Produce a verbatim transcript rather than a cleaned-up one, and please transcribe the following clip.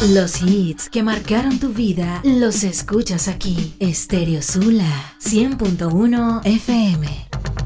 Los hits que marcaron tu vida los escuchas aquí. Estéreo Sula cien punto uno F M.